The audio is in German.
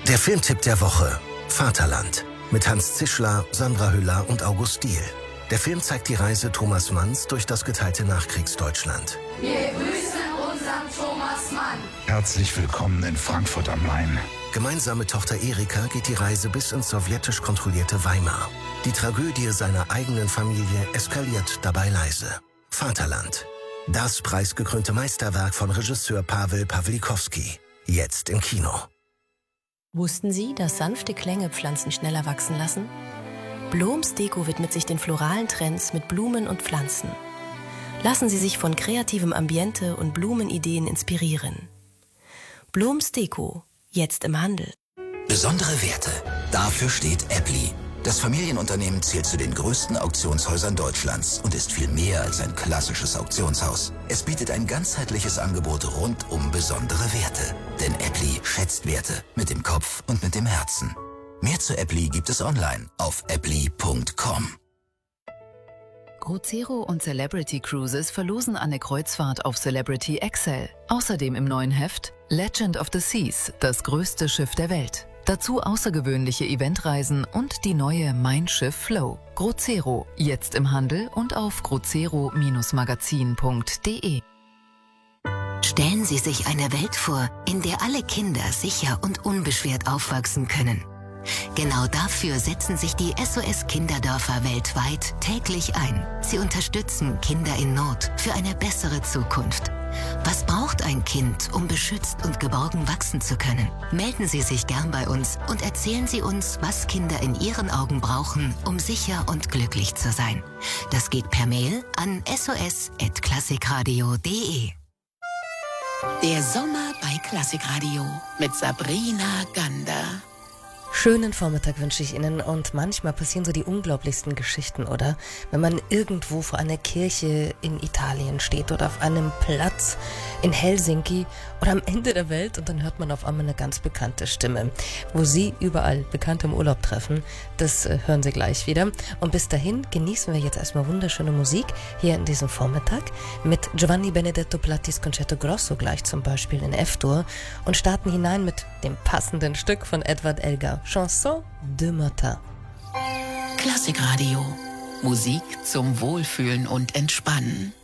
Der Filmtipp der Woche: Vaterland mit Hans Zischler, Sandra Hüller und August Diehl. Der Film zeigt die Reise Thomas Manns durch das geteilte Nachkriegsdeutschland. Wir grüßen unseren Thomas Mann. Herzlich willkommen in Frankfurt am Main. Gemeinsam mit Tochter Erika geht die Reise bis ins sowjetisch kontrollierte Weimar. Die Tragödie seiner eigenen Familie eskaliert dabei leise. Vaterland. Das preisgekrönte Meisterwerk von Regisseur Pawel Pawlikowski. Jetzt im Kino. Wussten Sie, dass sanfte Klänge Pflanzen schneller wachsen lassen? Bloms Deko widmet sich den floralen Trends mit Blumen und Pflanzen. Lassen Sie sich von kreativem Ambiente und Blumenideen inspirieren. Bloms Deko, jetzt im Handel. Besondere Werte. Dafür steht Appli. Das Familienunternehmen zählt zu den größten Auktionshäusern Deutschlands und ist viel mehr als ein klassisches Auktionshaus. Es bietet ein ganzheitliches Angebot rund um besondere Werte. Denn Appli schätzt Werte mit dem Kopf und mit dem Herzen. Mehr zu Appli gibt es online auf appli.com. Cruzero und Celebrity Cruises verlosen eine Kreuzfahrt auf Celebrity Excel. Außerdem im neuen Heft Legend of the Seas, das größte Schiff der Welt. Dazu außergewöhnliche Eventreisen und die neue Mein Schiff Flow. Cruzero, jetzt im Handel und auf cruzero-magazin.de. Stellen Sie sich eine Welt vor, in der alle Kinder sicher und unbeschwert aufwachsen können. Genau dafür setzen sich die SOS Kinderdörfer weltweit täglich ein. Sie unterstützen Kinder in Not für eine bessere Zukunft. Was braucht ein Kind, um beschützt und geborgen wachsen zu können? Melden Sie sich gern bei uns und erzählen Sie uns, was Kinder in Ihren Augen brauchen, um sicher und glücklich zu sein. Das geht per Mail an sos@klassikradio.de. Der Sommer bei Klassikradio mit Sabrina Gander. Schönen Vormittag wünsche ich Ihnen, und manchmal passieren so die unglaublichsten Geschichten, oder? Wenn man irgendwo vor einer Kirche in Italien steht oder auf einem Platz in Helsinki oder am Ende der Welt, und dann hört man auf einmal eine ganz bekannte Stimme. Wo Sie überall Bekannte im Urlaub treffen, das hören Sie gleich wieder. Und bis dahin genießen wir jetzt erstmal wunderschöne Musik hier in diesem Vormittag mit Giovanni Benedetto Plattis Concerto Grosso gleich zum Beispiel in F-Dur und starten hinein mit dem passenden Stück von Edward Elgar. Chanson de Matin. Klassikradio. Musik zum Wohlfühlen und Entspannen.